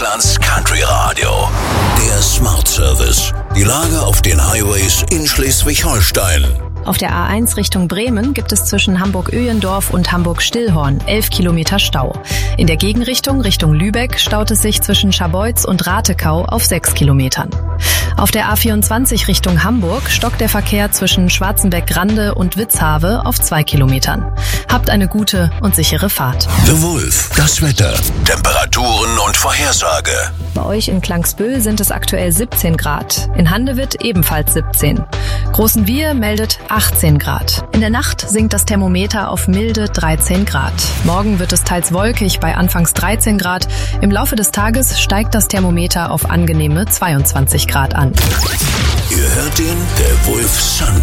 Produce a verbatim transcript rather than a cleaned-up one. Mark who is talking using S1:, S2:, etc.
S1: Deutschlands Country Radio. Der Smart Service. Die Lage auf den Highways in Schleswig-Holstein.
S2: Auf der A eins Richtung Bremen gibt es zwischen Hamburg-Öhendorf und Hamburg-Stillhorn elf Kilometer Stau. In der Gegenrichtung Richtung Lübeck staut es sich zwischen Scharbeutz und Ratekau auf sechs Kilometern. Auf der A vierundzwanzig Richtung Hamburg stockt der Verkehr zwischen Schwarzenbeck-Grande und Witzhave auf zwei Kilometern. Habt eine gute und sichere Fahrt.
S1: The Wolf, das Wetter, Temperaturen und Vorhersage.
S2: Bei euch in Klangsbühl sind es aktuell siebzehn Grad. In Handewitt ebenfalls siebzehn. Großenwier meldet achtzehn Grad. In der Nacht sinkt das Thermometer auf milde dreizehn Grad. Morgen wird es teils wolkig bei anfangs dreizehn Grad. Im Laufe des Tages steigt das Thermometer auf angenehme zweiundzwanzig Grad an.
S1: Ihr hört ihn, der Wolf Sun